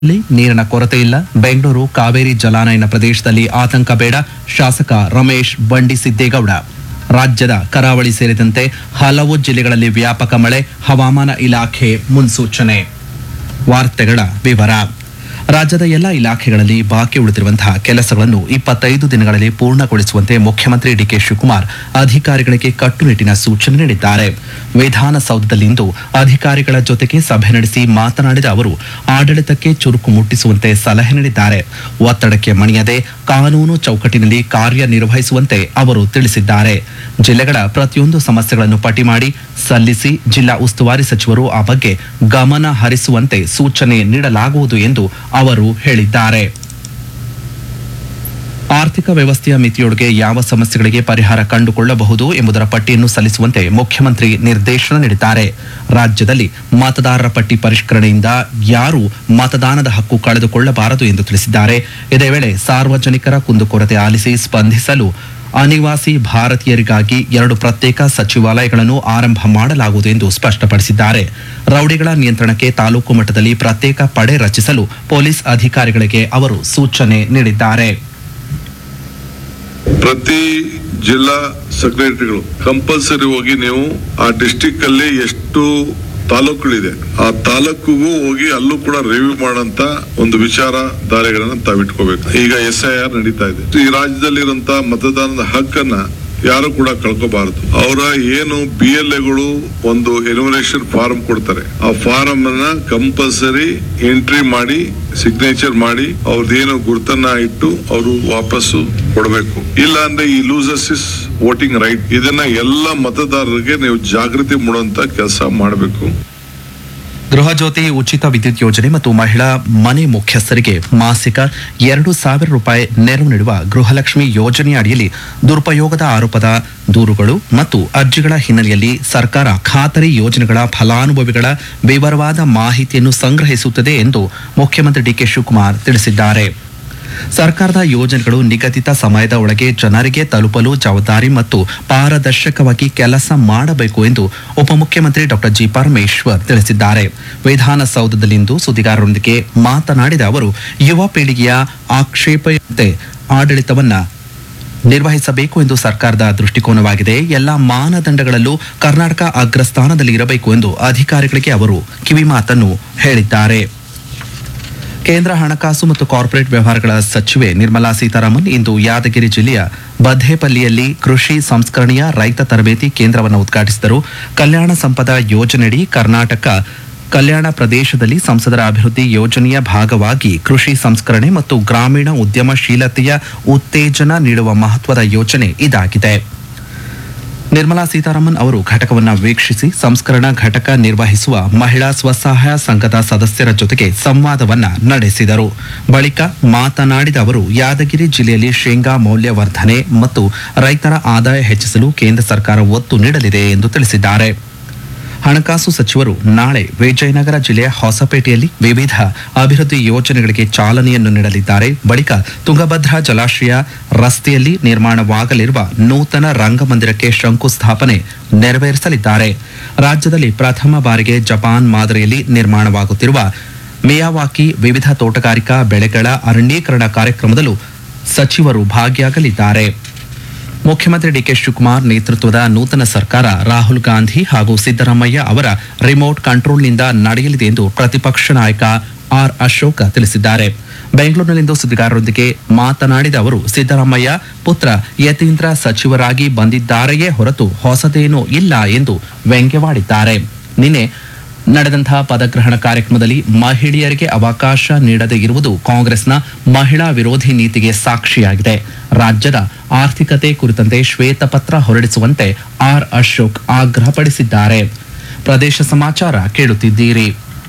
ನೀರಿನ ಕೊರತೆ ಇಲ್ಲ. ಬೆಂಗಳೂರು ಕಾವೇರಿ ಜಲಾನಯನ ಪ್ರದೇಶದಲ್ಲಿ ಆತಂಕ ಬೇಡ. ಶಾಸಕ ರಮೇಶ್ ಬಂಡಿಸಿದ್ದೇಗೌಡ. ರಾಜ್ಯದ ಕರಾವಳಿ ಸೇರಿದಂತೆ ಹಲವು ಜಿಲ್ಲೆಗಳಲ್ಲಿ ವ್ಯಾಪಕ ಮಳೆ. ಹವಾಮಾನ ಇಲಾಖೆ ಮುನ್ಸೂಚನೆ. ವಾರ್ತೆಗಳ ವಿವರ. ರಾಜ್ಯದ ಎಲ್ಲ ಇಲಾಖೆಗಳಲ್ಲಿ ಬಾಕಿ ಉಳಿದಿರುವಂತಹ ಕೆಲಸಗಳನ್ನು 25 ದಿನಗಳಲ್ಲಿ ಪೂರ್ಣಗೊಳಿಸುವಂತೆ ಮುಖ್ಯಮಂತ್ರಿ ಡಿಕೆ ಶಿವಕುಮಾರ್ ಅಧಿಕಾರಿಗಳಿಗೆ ಕಟ್ಟುನಿಟ್ಟಿನ ಸೂಚನೆ ನೀಡಿದ್ದಾರೆ. ವಿಧಾನಸೌಧದಲ್ಲಿಂದು ಅಧಿಕಾರಿಗಳ ಜೊತೆಗೆ ಸಭೆ ನಡೆಸಿ ಮಾತನಾಡಿದ ಅವರು ಆಡಳಿತಕ್ಕೆ ಚುರುಕು ಮುಟ್ಟಿಸುವಂತೆ ಸಲಹೆ ನೀಡಿದ್ದಾರೆ. ಒತ್ತಡಕ್ಕೆ ಮಣಿಯದೆ ಕಾನೂನು ಚೌಕಟ್ಟಿನಲ್ಲಿ ಕಾರ್ಯನಿರ್ವಹಿಸುವಂತೆ ಅವರು ತಿಳಿಸಿದ್ದಾರೆ. ಜಿಲ್ಲೆಗಳ ಪ್ರತಿಯೊಂದು ಸಮಸ್ಯೆಗಳನ್ನು ಪಟ್ಟಿ ಮಾಡಿ ಸಲ್ಲಿಸಿ ಜಿಲ್ಲಾ ಉಸ್ತುವಾರಿ ಸಚಿವರು ಆ ಬಗ್ಗೆ ಗಮನ ಹರಿಸುವಂತೆ ಸೂಚನೆ ನೀಡಲಾಗುವುದು ಎಂದು ಅವರು ಹೇಳಿದ್ದಾರೆ. ಆರ್ಥಿಕ ವ್ಯವಸ್ಥೆಯ ಮಿತಿಯೊಳಗೆ ಯಾವ ಸಮಸ್ಯೆಗಳಿಗೆ ಪರಿಹಾರ ಕಂಡುಕೊಳ್ಳಬಹುದು ಎಂಬುದರ ಪಟ್ಟಿಯನ್ನು ಸಲ್ಲಿಸುವಂತೆ ಮುಖ್ಯಮಂತ್ರಿ ನಿರ್ದೇಶನ ನೀಡಿದ್ದಾರೆ. ರಾಜ್ಯದಲ್ಲಿ ಮತದಾರರ ಪಟ್ಟಿ ಪರಿಷ್ಕರಣೆಯಿಂದ ಯಾರೂ ಮತದಾನದ ಹಕ್ಕು ಕಳೆದುಕೊಳ್ಳಬಾರದು ಎಂದು ತಿಳಿಸಿದ್ದಾರೆ. ಇದೇ ವೇಳೆ ಸಾರ್ವಜನಿಕರ ಕುಂದುಕೊರತೆ ಆಲಿಸಿ ಸ್ಪಂದಿಸಲು ಅನಿವಾಸಿ ಭಾರತೀಯರಿಗಾಗಿ 2 ಪ್ರತ್ಯೇಕ ಸಚಿವಾಲಯಗಳನ್ನು ಆರಂಭ ಮಾಡಲಾಗುವುದು ಎಂದು ಸ್ಪಷ್ಟಪಡಿಸಿದ್ದಾರೆ. ರೌಡಿಗಳ ನಿಯಂತ್ರಣಕ್ಕೆ ತಾಲೂಕು ಮಟ್ಟದಲ್ಲಿ ಪ್ರತ್ಯೇಕ ಪಡೆ ರಚಿಸಲು ಪೊಲೀಸ್ ಅಧಿಕಾರಿಗಳಿಗೆ ಅವರು ಸೂಚನೆ ನೀಡಿದ್ದಾರೆ. ಪ್ರತಿ ಜಿಲ್ಲಾ ಸೆಕ್ರೆಟರಿಗಳು ಕಂಪಲ್ಸರಿ ಹೋಗಿ ನೀವು ಆ ಡಿಸ್ಟಿಕ್ ಅಲ್ಲಿ ಎಷ್ಟು ತಾಲೂಕುಗಳಿದೆ ಆ ತಾಲೂಕಿಗೂ ಹೋಗಿ ಅಲ್ಲೂ ಕೂಡ ರಿವ್ಯೂ ಮಾಡಂತ ಒಂದು ವಿಚಾರಧಾರೆಗಳನ್ನ ತಾವಿಟ್ಕೋಬೇಕು. ಈಗ SIR ನಡೀತಾ ಇದೆ. ಈ ರಾಜ್ಯದಲ್ಲಿರುವಂತ ಮತದಾನದ ಹಕ್ಕನ್ನ ಯಾರು ಕೂಡ ಕಳ್ಕೋಬಾರದು. ಅವರ ಏನು BLAಗಳು ಒಂದು ಎನ್ಯುಮರೇಷನ್ ಫಾರಂ ಕೊಡ್ತಾರೆ, ಆ ಫಾರಂ ಅನ್ನ ಕಂಪಲ್ಸರಿ ಎಂಟ್ರಿ ಮಾಡಿ ಸಿಗ್ನೇಚರ್ ಮಾಡಿ ಅವ್ರದ್ದೇನು ಗುರುತನ್ನ ಇಟ್ಟು ಅವರು ವಾಪಸ್ಸು ಕೊಡಬೇಕು. ಇಲ್ಲ ಅಂದ್ರೆ ಈ ಲೂಸಸ್ ಇಸ್ ವೋಟಿಂಗ್ ರೈಟ್. ಇದನ್ನ ಎಲ್ಲ ಮತದಾರರಿಗೆ ನೀವು ಜಾಗೃತಿ ಮೂಡುವಂತ ಕೆಲಸ ಮಾಡಬೇಕು. ಗೃಹ ಜ್ಯೋತಿ ಉಚಿತ ವಿದ್ಯುತ್ ಯೋಜನೆ ಮತ್ತು ಮಹಿಳಾ ಮನೆ ಮುಖ್ಯಸ್ಥರಿಗೆ ಮಾಸಿಕ 2,000 ರೂಪಾಯಿ ನೆರವು ನೀಡುವ ಗೃಹಲಕ್ಷ್ಮಿ ಯೋಜನೆಯ ಅಡಿಯಲ್ಲಿ ದುರುಪಯೋಗದ ಆರೋಪದ ದೂರುಗಳು ಮತ್ತು ಅರ್ಜಿಗಳ ಹಿನ್ನೆಲೆಯಲ್ಲಿ ಸರ್ಕಾರ ಖಾತರಿ ಯೋಜನೆಗಳ ಫಲಾನುಭವಿಗಳ ವಿವರವಾದ ಮಾಹಿತಿಯನ್ನು ಸಂಗ್ರಹಿಸುತ್ತದೆ ಎಂದು ಮುಖ್ಯಮಂತ್ರಿ ಡಿಕೆ ಶಿವಕುಮಾರ್ ತಿಳಿಸಿದ್ದಾರೆ. ಸರ್ಕಾರದ ಯೋಜನೆಗಳು ನಿಗದಿತ ಸಮಯದ ಒಳಗೆ ಜನರಿಗೆ ತಲುಪಲು ಜವಾಬ್ದಾರಿ ಮತ್ತು ಪಾರದರ್ಶಕವಾಗಿ ಕೆಲಸ ಮಾಡಬೇಕು ಎಂದು ಉಪಮುಖ್ಯಮಂತ್ರಿ ಡಾಕ್ಟರ್ ಜಿ. ಪರಮೇಶ್ವರ್ ತಿಳಿಸಿದ್ದಾರೆ. ವಿಧಾನಸೌಧದಲ್ಲಿಂದು ಸುದ್ದಿಗಾರರೊಂದಿಗೆ ಮಾತನಾಡಿದ ಅವರು ಯುವ ಪೀಳಿಗೆಯ ಆಕ್ಷೇಪದಂತೆ ಆಡಳಿತವನ್ನ ನಿರ್ವಹಿಸಬೇಕು ಎಂದು ಸರ್ಕಾರದ ದೃಷ್ಟಿಕೋನವಾಗಿದೆ. ಎಲ್ಲ ಮಾನದಂಡಗಳಲ್ಲೂ ಕರ್ನಾಟಕ ಅಗ್ರಸ್ಥಾನದಲ್ಲಿ ಇರಬೇಕು ಎಂದು ಅಧಿಕಾರಿಗಳಿಗೆ ಅವರು ಕಿವಿಮಾತನ್ನು ಹೇಳಿದ್ದಾರೆ. ಕೇಂದ್ರ ಹಣಕಾಸು ಮತ್ತು ಕಾರ್ಪೊರೇಟ್ ವ್ಯವಹಾರಗಳ ಸಚಿವೆ ನಿರ್ಮಲಾ ಸೀತಾರಾಮನ್ ಇಂದು ಯಾದಗಿರಿ ಜಿಲ್ಲೆಯ ಬದ್ದೇಪಲ್ಲಿಯಲ್ಲಿ ಕೃಷಿ ಸಂಸ್ಕರಣೆಯ ರೈತ ತರಬೇತಿ ಕೇಂದ್ರವನ್ನು ಉದ್ಘಾಟಿಸಿದರು. ಕಲ್ಯಾಣ ಸಂಪದ ಯೋಜನೆಯಡಿ ಕರ್ನಾಟಕ ಕಲ್ಯಾಣ ಪ್ರದೇಶದಲ್ಲಿ ಸಂಸದರ ಅಭಿವೃದ್ಧಿ ಯೋಜನೆಯ ಭಾಗವಾಗಿ ಕೃಷಿ ಸಂಸ್ಕರಣೆ ಮತ್ತು ಗ್ರಾಮೀಣ ಉದ್ಯಮಶೀಲತೆಯ ಉತ್ತೇಜನ ನೀಡುವ ಮಹತ್ವದ ಯೋಜನೆ ಇದಾಗಿದೆ. ನಿರ್ಮಲಾ ಸೀತಾರಾಮನ್ ಅವರು ಘಟಕವನ್ನು ವೀಕ್ಷಿಸಿ ಸಂಸ್ಕರಣಾ ಘಟಕ ನಿರ್ವಹಿಸುವ ಮಹಿಳಾ ಸ್ವಸಹಾಯ ಸಂಘದ ಸದಸ್ಯರ ಜೊತೆಗೆ ಸಂವಾದವನ್ನ ನಡೆಸಿದರು. ಬಳಿಕ ಮಾತನಾಡಿದ ಅವರು ಯಾದಗಿರಿ ಜಿಲ್ಲೆಯಲ್ಲಿ ಶೇಂಗಾ ಮೌಲ್ಯವರ್ಧನೆ ಮತ್ತು ರೈತರ ಆದಾಯ ಹೆಚ್ಚಿಸಲು ಕೇಂದ್ರ ಸರ್ಕಾರ ಒತ್ತು ನೀಡಲಿದೆ ಎಂದು ತಿಳಿಸಿದ್ದಾರೆ. ಹಣಕಾಸು ಸಚಿವರು ನಾಳೆ ವಿಜಯನಗರ ಜಿಲ್ಲೆಯ ಹೊಸಪೇಟೆಯಲ್ಲಿ ವಿವಿಧ ಅಭಿವೃದ್ಧಿ ಯೋಜನೆಗಳಿಗೆ ಚಾಲನೆಯನ್ನು ನೀಡಲಿದ್ದಾರೆ. ಬಳಿಕ ತುಂಗಭದ್ರಾ ಜಲಾಶಯ ರಸ್ತೆಯಲ್ಲಿ ನಿರ್ಮಾಣವಾಗಲಿರುವ ನೂತನ ರಂಗಮಂದಿರಕ್ಕೆ ಶಂಕುಸ್ಥಾಪನೆ ನೆರವೇರಿಸಲಿದ್ದಾರೆ. ರಾಜ್ಯದಲ್ಲಿ ಪ್ರಥಮ ಬಾರಿಗೆ ಜಪಾನ್ ಮಾದರಿಯಲ್ಲಿ ನಿರ್ಮಾಣವಾಗುತ್ತಿರುವ ಮಿಯಾವಾಕಿ ವಿವಿಧ ತೋಟಗಾರಿಕಾ ಬೆಳೆಗಳ ಅರಣ್ಯೀಕರಣ ಕಾರ್ಯಕ್ರಮದಲ್ಲೂ ಸಚಿವರು ಭಾಗಿಯಾಗಲಿದ್ದಾರೆ. ಮುಖ್ಯಮಂತ್ರಿ ಡಿಕೆ ಶಿವಕುಮಾರ್ ನೇತೃತ್ವದ ನೂತನ ಸರ್ಕಾರ ರಾಹುಲ್ ಗಾಂಧಿ ಹಾಗೂ ಸಿದ್ದರಾಮಯ್ಯ ಅವರ ರಿಮೋಟ್ ಕಂಟ್ರೋಲ್ನಿಂದ ನಡೆಯಲಿದೆ ಎಂದು ಪ್ರತಿಪಕ್ಷ ನಾಯಕ ಆರ್ ಅಶೋಕ್ ತಿಳಿಸಿದ್ದಾರೆ. ಬೆಂಗಳೂರಿನಲ್ಲಿಂದು ಸುದ್ದಿಗಾರರೊಂದಿಗೆ ಮಾತನಾಡಿದ ಅವರು ಸಿದ್ದರಾಮಯ್ಯ ಪುತ್ರ ಯತೀಂದ್ರ ಸಚಿವರಾಗಿ ಬಂದಿದ್ದಾರೆಯೇ ಹೊರತು ಹೊಸದೇನೂ ಇಲ್ಲ ಎಂದು ವ್ಯಂಗ್ಯವಾಡಿದ್ದಾರೆ. ನಿನ್ನೆ ನಡೆದಂತಹ ಪದಗ್ರಹಣ ಕಾರ್ಯಕ್ರಮದಲ್ಲಿ ಮಹಿಳೆಯರಿಗೆ ಅವಕಾಶ ನೀಡದೇ ಇರುವುದು ಕಾಂಗ್ರೆಸ್ನ ಮಹಿಳಾ ವಿರೋಧಿ ನೀತಿಗೆ ಸಾಕ್ಷಿಯಾಗಿದೆ. ರಾಜ್ಯದ ಆರ್ಥಿಕತೆ ಕುರಿತಂತೆ ಶ್ವೇತಪತ್ರ ಹೊರಡಿಸುವಂತೆ ಆರ್ ಅಶೋಕ್ ಆಗ್ರಹಪಡಿಸಿದ್ದಾರೆ. ಪ್ರದೇಶ ಸಮಾಚಾರ ಕೇಳುತ್ತಿದ್ದೀರಿ.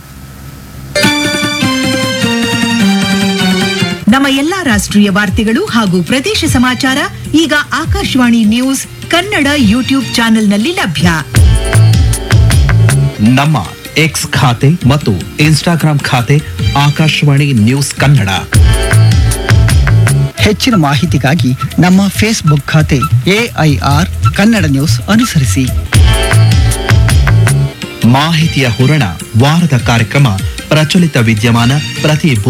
ನಮ್ಮ ಎಲ್ಲಾ ರಾಷ್ಟ್ರೀಯ ವಾರ್ತೆಗಳು ಹಾಗೂ ಪ್ರದೇಶ ಸಮಾಚಾರ ಈಗ ಆಕಾಶವಾಣಿ ನ್ಯೂಸ್ ಕನ್ನಡ ಯೂಟ್ಯೂಬ್ ಚಾನೆಲ್ನಲ್ಲಿ ಲಭ್ಯ. ನಮ್ಮ ಎಕ್ಸ್ ಖಾತೆ ಮತ್ತು ಇನ್ಸ್ಟಾಗ್ರಾಂ ಖಾತೆ ಆಕಾಶವಾಣಿ ನ್ಯೂಸ್ ಕನ್ನಡ. ಹೆಚ್ಚಿನ ಮಾಹಿತಿಗಾಗಿ ನಮ್ಮ ಫೇಸ್ಬುಕ್ ಖಾತೆ AIR ಕನ್ನಡ ನ್ಯೂಸ್ ಅನುಸರಿಸಿ. ಮಾಹಿತಿಯ ಹೂರಣ ವಾರದ ಕಾರ್ಯಕ್ರಮ ಪ್ರಚಲಿತ ವಿದ್ಯಮಾನ ಪ್ರತಿ